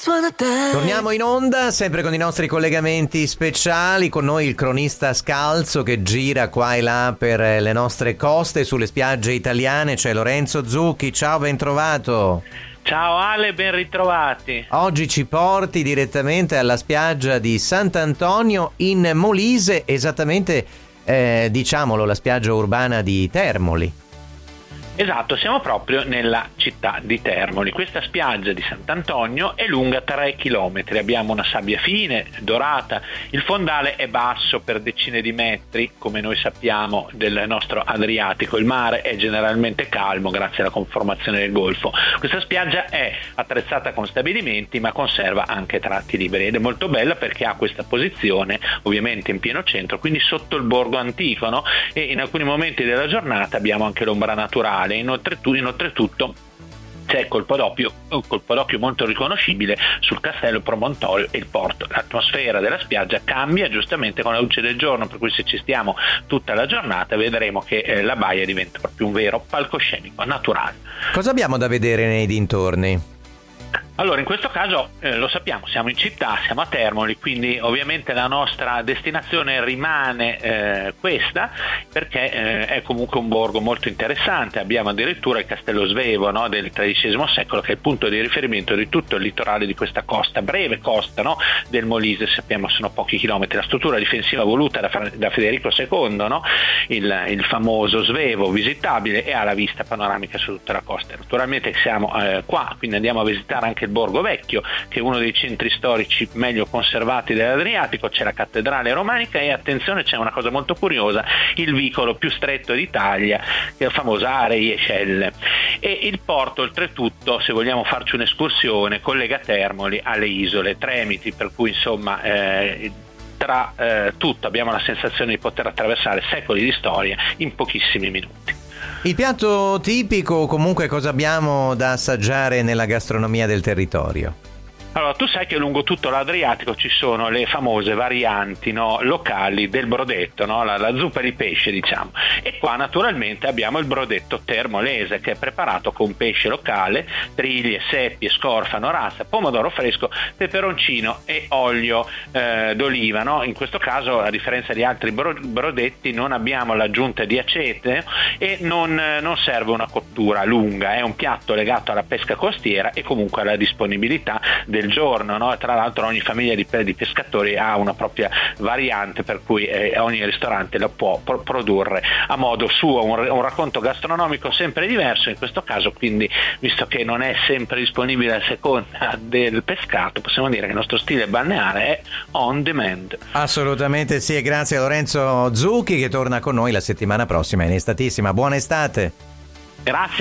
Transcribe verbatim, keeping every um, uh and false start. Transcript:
suona te. Torniamo in onda sempre con i nostri collegamenti speciali, con noi il cronista scalzo che gira qua e là per le nostre coste, sulle spiagge italiane. C'è Lorenzo Zucchi. Ciao, ben trovato. Ciao Ale, ben ritrovati. Oggi ci porti direttamente alla spiaggia di Sant'Antonio in Molise, esattamente eh, diciamolo, la spiaggia urbana di Termoli. Esatto, siamo proprio nella città di Termoli. Questa spiaggia di Sant'Antonio è lunga tre chilometri, abbiamo una sabbia fine, dorata, il fondale è basso per decine di metri, come noi sappiamo del nostro Adriatico, il mare è generalmente calmo grazie alla conformazione del golfo. Questa spiaggia è attrezzata con stabilimenti ma conserva anche tratti liberi ed è molto bella perché ha questa posizione ovviamente in pieno centro, quindi sotto il borgo antico, no? E in alcuni momenti della giornata abbiamo anche l'ombra naturale. Inoltre, inoltretutto c'è il colpo d'occhio, un colpo d'occhio molto riconoscibile sul castello promontorio e il porto. L'atmosfera della spiaggia cambia giustamente con la luce del giorno, per cui se ci stiamo tutta la giornata vedremo che eh, la baia diventa proprio un vero palcoscenico naturale. Cosa abbiamo da vedere nei dintorni? Allora, in questo caso eh, lo sappiamo, siamo in città, siamo a Termoli, quindi ovviamente la nostra destinazione rimane eh, questa, perché eh, è comunque un borgo molto interessante. Abbiamo addirittura il Castello Svevo, no, del tredicesimo secolo, che è il punto di riferimento di tutto il litorale di questa costa, breve costa, no, del Molise. Sappiamo sono pochi chilometri. La struttura difensiva voluta da, da Federico secondo, no, il, il famoso Svevo visitabile, e ha la vista panoramica su tutta la costa. Naturalmente siamo eh, qua, quindi andiamo a visitare anche il Borgo Vecchio, che è uno dei centri storici meglio conservati dell'Adriatico. C'è la cattedrale romanica e attenzione, c'è una cosa molto curiosa, il vicolo più stretto d'Italia, che è la famosa Arei e Scelle, e il porto oltretutto, se vogliamo farci un'escursione, collega Termoli alle isole Tremiti, per cui insomma eh, tra eh, tutto abbiamo la sensazione di poter attraversare secoli di storia in pochissimi minuti. Il piatto tipico, comunque, cosa abbiamo da assaggiare nella gastronomia del territorio? Allora, tu sai che lungo tutto l'Adriatico ci sono le famose varianti, no, locali del brodetto, no, la, la zuppa di pesce, diciamo. E qua naturalmente abbiamo il brodetto termolese, che è preparato con pesce locale, triglie, seppie, scorfano, rassa, pomodoro fresco, peperoncino e olio eh, d'oliva, no? In questo caso, a differenza di altri bro- brodetti, non abbiamo l'aggiunta di acete e non, non serve una cottura lunga. È un piatto legato alla pesca costiera e comunque alla disponibilità del giorno, no? Tra l'altro ogni famiglia di, di pescatori ha una propria variante, per cui eh, ogni ristorante la può pro- produrre a modo suo, un, un racconto gastronomico sempre diverso. In questo caso, quindi, visto che non è sempre disponibile a seconda del pescato, possiamo dire che il nostro stile balneare è on demand. Assolutamente sì, e grazie a Lorenzo Zucchi, che torna con noi la settimana prossima in Estatissima. Buona estate. Grazie.